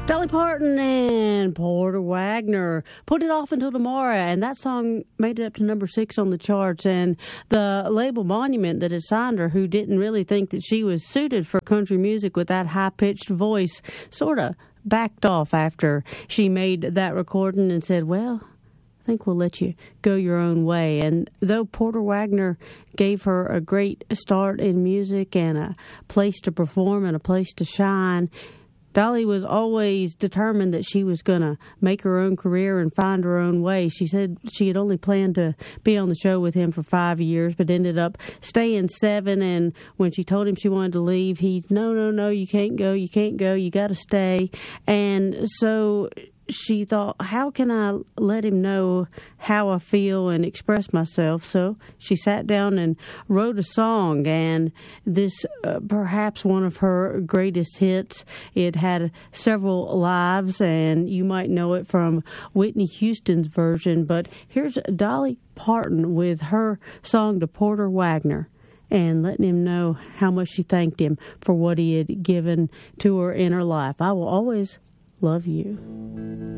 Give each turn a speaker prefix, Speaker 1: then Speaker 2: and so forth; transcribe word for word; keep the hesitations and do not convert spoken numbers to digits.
Speaker 1: Dolly Parton and Porter Wagoner, Put It Off Until Tomorrow, and that song made it up to number six on the charts. And the label Monument that had signed her, who didn't really think that she was suited for country music with that high-pitched voice, sort of backed off after she made that recording and said, well, I think we'll let you go your own way. And though Porter Wagoner gave her a great start in music and a place to perform and a place to shine, Dolly was always determined that she was going to make her own career and find her own way. She said she had only planned to be on the show with him for five years, but ended up staying seven. And when she told him she wanted to leave, he's, no, no, no, you can't go, you can't go, you got to stay. And so she thought, how can I let him know how I feel and express myself? So she sat down and wrote a song, and this uh, perhaps one of her greatest hits. It had several lives, and you might know it from Whitney Houston's version, but here's Dolly Parton with her song to Porter Wagoner, and letting him know how much she thanked him for what he had given to her in her life. I will always love you.